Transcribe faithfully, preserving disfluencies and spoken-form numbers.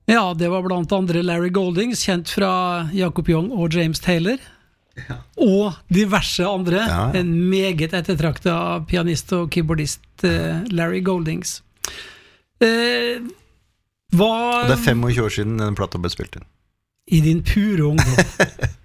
Ja, det var blant andre Larry Goldings, kjent fra Jacob Young og James Taylor. Ja. Og diverse andre. Ja. En meget ettertraktet pianist og keyboardist, uh, Larry Goldings. Uh, hva... Og det er tjuefem år siden den plata ble spilt inn. I din pure ungdom.